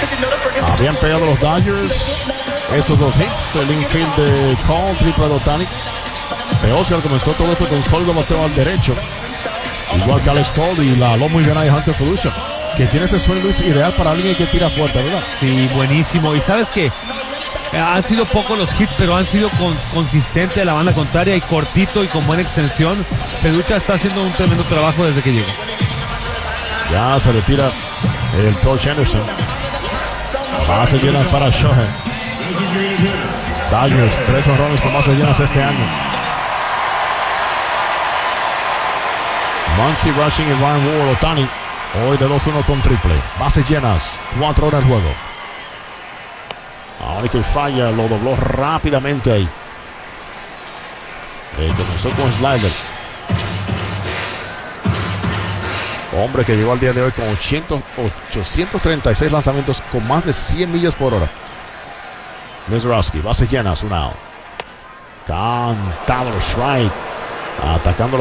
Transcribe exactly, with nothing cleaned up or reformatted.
Habían pegado los Dodgers esos dos hits, el infield de Cole, triple de Ohtani. Pero Oscar comenzó todo esto con sólido bateo al derecho, igual que Alex Cole, y la habló muy bien ahí Hunter Solution, que tiene ese swing, Luis, ideal para alguien que tira fuerte, ¿verdad? Sí, buenísimo. Y sabes que han sido pocos los hits, pero han sido con, consistentes de la banda contraria y cortito y con buena extensión. Peducha está haciendo un tremendo trabajo desde que llegó. Ya se retira el coach Henderson. Bases llenas para Shohei. Dodgers, tres honrones con bases llenas este año. Muncy rushing y Ryan Ward. Ohtani hoy de dos uno con triple. Bases llenas, cuatro horas en juego. Ahora que falla, lo dobló rápidamente ahí. Eh, comenzó con slider. Hombre que llegó al día de hoy con ochocientos treinta y seis lanzamientos con más de cien millas por hora. Mizrachi, bases llenas, un out. Cantado strike. Atacando